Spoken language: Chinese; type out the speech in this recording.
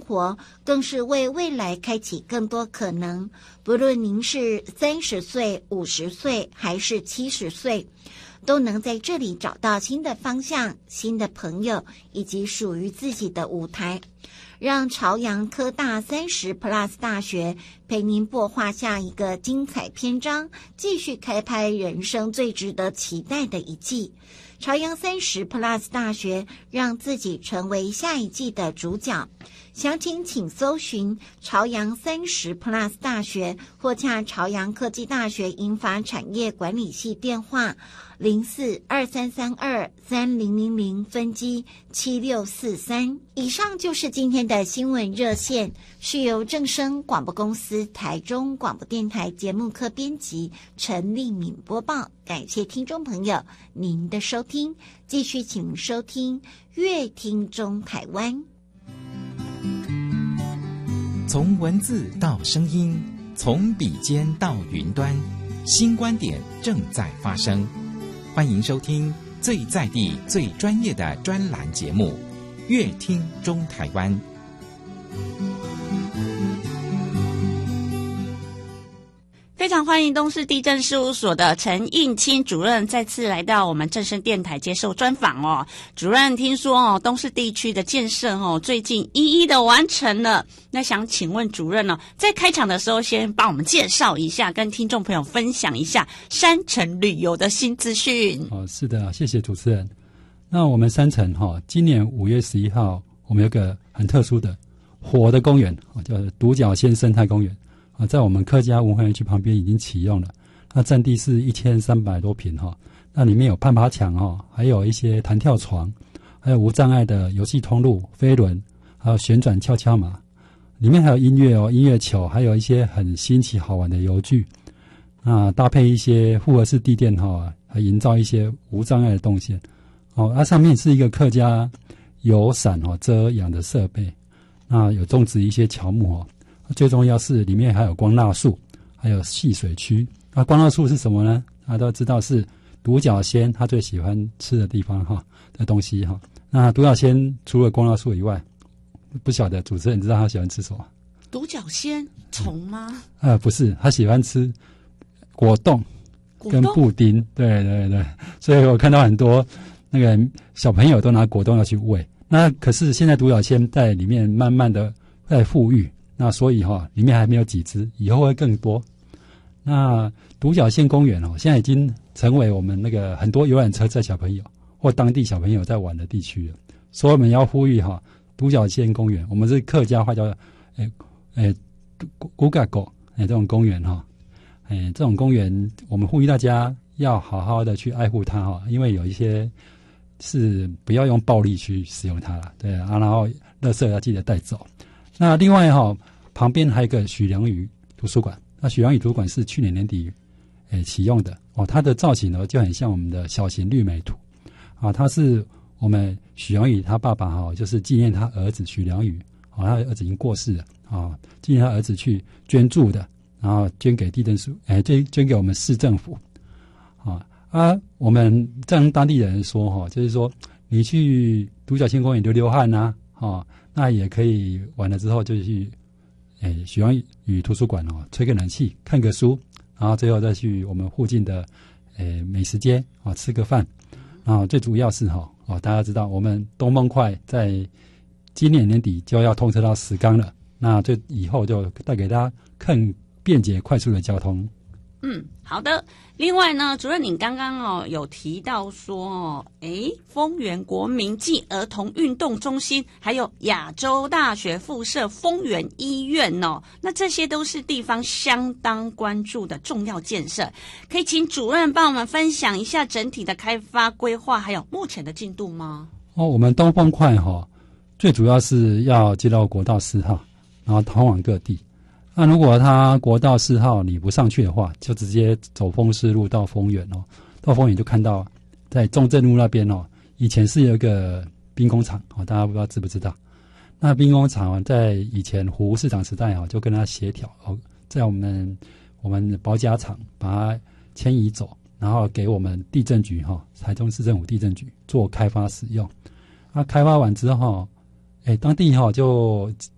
活，更是为未来开启更多可能。不论您是30岁、50岁还是70岁，都能在这里找到新的方向、新的朋友以及属于自己的舞台。让朝阳科大30+ 大学陪您擘画下一个精彩篇章，继续开拍人生最值得期待的一季。朝阳30+ 大学，让自己成为下一季的主角。详情请搜寻朝阳30+ 大学，或洽朝阳科技大学英法产业管理系电话0423323000分机7643。以上就是今天的新闻热线，是由正声广播公司台中广播电台节目科编辑陈丽敏播报。感谢听众朋友您的收听，继续请收听乐听中台湾。 从文字到声音，从笔尖到云端，新观点正在发生。欢迎收听最在地、最专业的专栏节目《乐听中台湾》。 非常欢迎东势地震事务所的陈应钦主任再次来到我们正声电台接受专访哦。主任，听说东势地区的建设最近一一的完成了，那想请问主任在开场的时候先帮我们介绍一下，跟听众朋友分享一下山城旅游的新资讯。 是的，谢谢主持人。那我们山城今年5月11号，我们有个很特殊的火的公园，叫独角仙生态公园。在我们客家文化园区旁边已经启用了，那占地是1300多坪那里面有攀爬墙还有一些弹跳床，还有无障碍的游戏通路、飞轮，还有旋转跷跷马，里面还有音乐音乐球，还有一些很新奇好玩的游具。那搭配一些复合式地垫还营造一些无障碍的动线上面是一个客家有伞遮阳的设备，那有种植一些乔木最重要是里面还有光蜡树，还有戏水区。光蜡树是什么呢？大家都知道是独角仙他最喜欢吃的地方的东西那独角仙除了光蜡树以外，不晓得主持人知道他喜欢吃什么？ 独角仙虫吗？ 不是，他喜欢吃果冻跟布丁。对对对，所以我看到很多那个小朋友都拿果冻要去喂。那可是现在独角仙在里面慢慢的在富裕。那所以里面还没有几只，以后会更多。那独角仙公园现在已经成为我们那个很多游览车载小朋友或当地小朋友在玩的地区了。所以我们要呼吁独角仙公园，我们是客家话叫古嘎狗这种公园这种公园我们呼吁大家要好好的去爱护它因为有一些是不要用暴力去使用它了，对然后垃圾要记得带走。那另外旁边还有一个许良屿图书馆，那许良屿图书馆是去年年底启用的它的造型就很像我们的小型绿美图它是我们许良屿他爸爸就是纪念他儿子许良屿他的儿子已经过世了纪念他儿子去捐助的，然后捐给地震署捐给我们市政府我们在当地人说就是说你去独角仙公园流流汗那也可以完了之后就去许良屿图书馆吹个冷气看个书，然后最后再去我们附近的美食街吃个饭。然后最主要是大家知道我们东风快在今年年底就要通车到石冈了，那以后就带给大家更便捷快速的交通。 好的。另外呢，主任您刚刚有提到说丰原国民暨儿童运动中心还有亚洲大学附设丰原医院那这些都是地方相当关注的重要建设，可以请主任帮我们分享一下整体的开发规划还有目前的进度吗？ 我们东风快最主要是要接到国道4号，然后通往各地。那如果他国道4号你不上去的话，就直接走丰市路到丰原到丰原就看到在中正路那边以前是有一个兵工厂大家不知道知不知道？那兵工厂在以前胡市长时代就跟他协调在我们保甲厂把它迁移走，然后给我们地震局台中市政府地震局做开发使用。开发完之后当地就